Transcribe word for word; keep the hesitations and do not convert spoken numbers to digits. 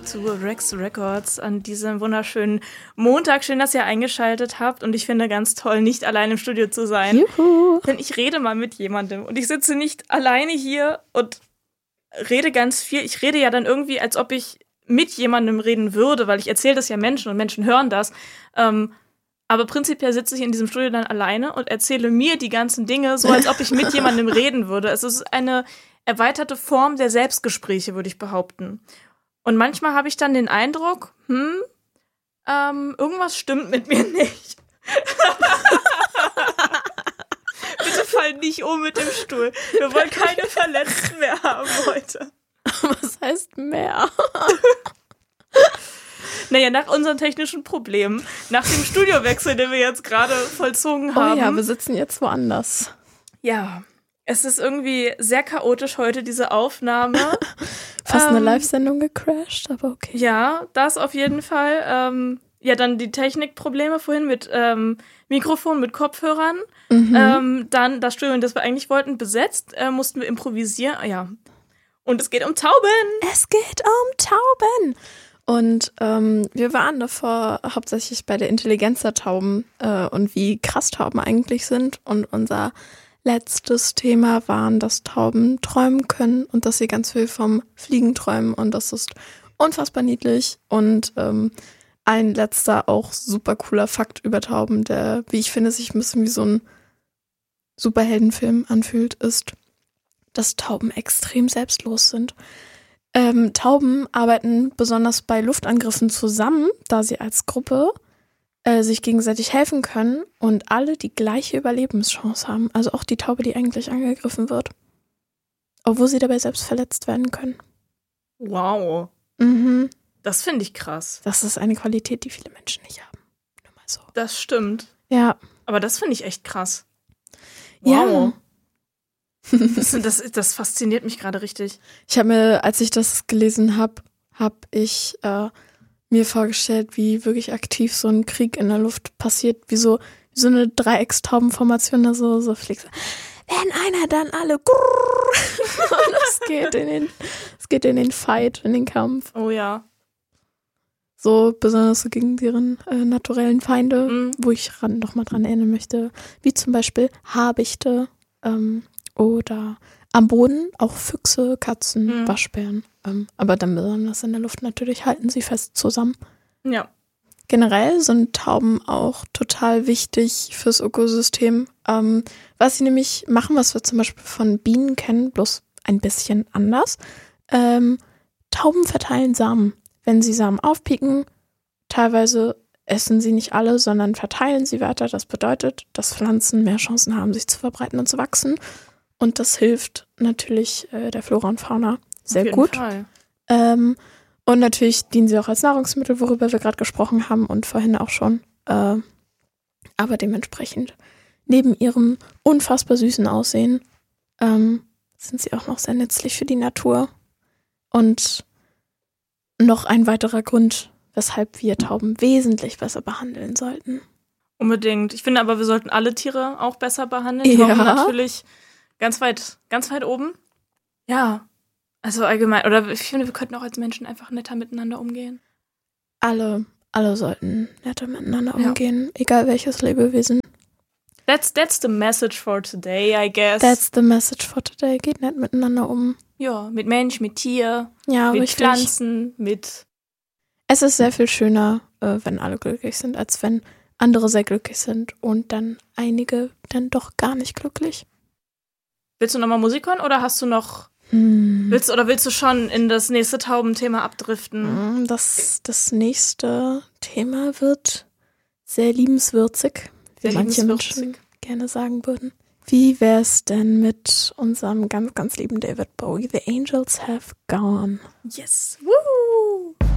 zu Rex Records an diesem wunderschönen Montag. Schön, dass ihr eingeschaltet habt und ich finde ganz toll, nicht allein im Studio zu sein. Juhu. Denn ich rede mal mit jemandem und ich sitze nicht alleine hier und rede ganz viel. Ich rede ja dann irgendwie, als ob ich mit jemandem reden würde, weil ich erzähle das ja Menschen und Menschen hören das. Ähm, aber prinzipiell sitze ich in diesem Studio dann alleine und erzähle mir die ganzen Dinge, so als ob ich mit jemandem reden würde. Es ist eine erweiterte Form der Selbstgespräche, würde ich behaupten. Und manchmal habe ich dann den Eindruck, hm, ähm, irgendwas stimmt mit mir nicht. Bitte fall nicht um mit dem Stuhl. Wir wollen keine Verletzten mehr haben heute. Was heißt mehr? Naja, nach unseren technischen Problemen, nach dem Studiowechsel, den wir jetzt gerade vollzogen haben. Oh ja, wir sitzen jetzt woanders. Ja, es ist irgendwie sehr chaotisch heute, diese Aufnahme. Fast ähm, eine Live-Sendung gecrashed, aber okay. Ja, das auf jeden Fall. Ähm, ja, dann die Technikprobleme vorhin mit ähm, Mikrofon, mit Kopfhörern. Mhm. Ähm, dann das Studio, das wir eigentlich wollten, besetzt. Äh, mussten wir improvisieren. Ja. Und es geht um Tauben. Es geht um Tauben. Und ähm, wir waren davor hauptsächlich bei der Intelligenz der Tauben äh, und wie krass Tauben eigentlich sind. Und unser letztes Thema waren, dass Tauben träumen können und dass sie ganz viel vom Fliegen träumen. Und das ist unfassbar niedlich. Und ähm, ein letzter, auch super cooler Fakt über Tauben, der, wie ich finde, sich ein bisschen wie so ein Superheldenfilm anfühlt, ist, dass Tauben extrem selbstlos sind. Ähm, Tauben arbeiten besonders bei Luftangriffen zusammen, da sie als Gruppe äh, sich gegenseitig helfen können und alle die gleiche Überlebenschance haben. Also auch die Taube, die eigentlich angegriffen wird. Obwohl sie dabei selbst verletzt werden können. Wow. Mhm. Das finde ich krass. Das ist eine Qualität, die viele Menschen nicht haben. Nur mal so. Das stimmt. Ja. Aber das finde ich echt krass. Wow. Ja. Das, das, das fasziniert mich gerade richtig. Ich habe mir, als ich das gelesen habe, habe ich äh, mir vorgestellt, wie wirklich aktiv so ein Krieg in der Luft passiert, wie so, wie so eine Dreieckstaubenformation, da so, so fliegt. Wenn einer, dann alle. Und es geht in den, es geht in den Fight, in den Kampf. Oh ja. So besonders so gegen deren äh, naturellen Feinde, Mhm. wo ich ran, noch mal dran erinnern möchte, wie zum Beispiel Habichte, ähm, oder am Boden auch Füchse, Katzen, Mhm. Waschbären. Ähm, aber dann besonders in der Luft natürlich halten sie fest zusammen. Ja. Generell sind Tauben auch total wichtig fürs Ökosystem. Ähm, was sie nämlich machen, was wir zum Beispiel von Bienen kennen, bloß ein bisschen anders. Ähm, Tauben verteilen Samen. Wenn sie Samen aufpicken, teilweise essen sie nicht alle, sondern verteilen sie weiter. Das bedeutet, dass Pflanzen mehr Chancen haben, sich zu verbreiten und zu wachsen. Und das hilft natürlich äh, der Flora und Fauna sehr Auf jeden gut. Fall. Ähm, und natürlich dienen sie auch als Nahrungsmittel, worüber wir gerade gesprochen haben und vorhin auch schon. Äh, aber dementsprechend, neben ihrem unfassbar süßen Aussehen, ähm, sind sie auch noch sehr nützlich für die Natur. Und noch ein weiterer Grund, weshalb wir Tauben wesentlich besser behandeln sollten. Unbedingt. Ich finde aber, wir sollten alle Tiere auch besser behandeln. Ja. Tauben natürlich ganz weit, ganz weit oben. Ja. Also allgemein. Oder ich finde, wir könnten auch als Menschen einfach netter miteinander umgehen. Alle, alle sollten netter miteinander Ja. umgehen, egal welches Lebewesen. That's, that's the message for today, I guess. That's the message for today. Geht nett miteinander um. ja, mit Mensch, mit Tier, Ja, mit richtig. Pflanzen, mit... Es ist sehr viel schöner, äh, wenn alle glücklich sind, als wenn andere sehr glücklich sind und dann einige dann doch gar nicht glücklich. Willst du nochmal Musik hören oder hast du noch... Hm. Willst, oder willst du schon in das nächste Taubenthema abdriften? Das, das nächste Thema wird sehr liebenswürzig, wie Sehr manche liebenswürzig. Menschen gerne sagen würden. Wie wär's denn mit unserem ganz, ganz lieben David Bowie? The Angels Have Gone. Yes. Woo!